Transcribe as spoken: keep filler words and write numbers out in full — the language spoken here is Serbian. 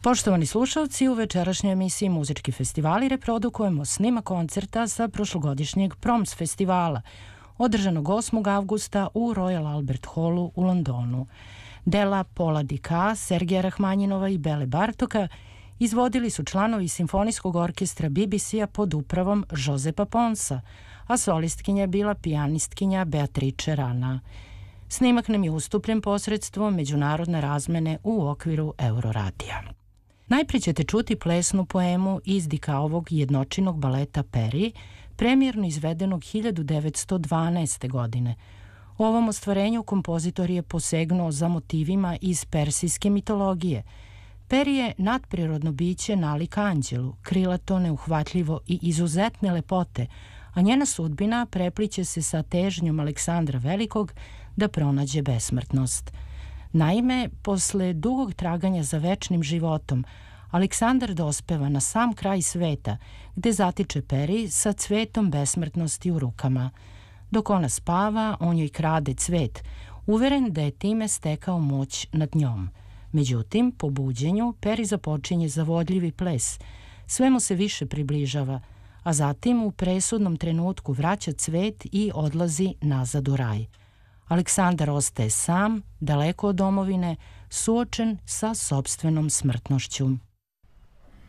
Poštovani slušalci, u večerašnjoj emisiji Muzički festivali reprodukujemo snima koncerta sa prošlogodišnjeg Proms festivala, održanog osmog avgusta u Royal Albert Hallu u Londonu. Dela Paula Dika, Sergeja Rahmanjinova i Bele Bartoka izvodili su članovi simfonijskog orkestra B B C-a pod upravom Josepa Ponsa, a solistkinja je bila pijanistkinja Beatrice Rana. Snimak nam je ustupljen posredstvom međunarodne razmene u okviru Euroradija. Najpre ćete čuti plesnu poemu iz Dikaovog jednočinog baleta Peri, premijerno izvedenog hiljadu devetsto dvanaeste. godine. U ovom ostvarenju kompozitor je posegnuo za motivima iz persijske mitologije. Peri je nadprirodno biće nalik anđelu, krilato, neuhvatljivo i izuzetne lepote, a njena sudbina prepliće se sa težnjom Aleksandra Velikog da pronađe besmrtnost. Naime, posle dugog traganja za večnim životom, Aleksandar dospeva na sam kraj sveta, gde zatiče Peri sa cvetom besmrtnosti u rukama. Dok ona spava, on joj krade cvet, uveren da je time stekao moć nad njom. Međutim, po buđenju, Peri započinje zavodljivi ples, sve mu se više približava, a zatim u presudnom trenutku vraća cvet i odlazi nazad u raj. Aleksandar ostaje sam, daleko od domovine, suočen sa sopstvenom smrtnošću.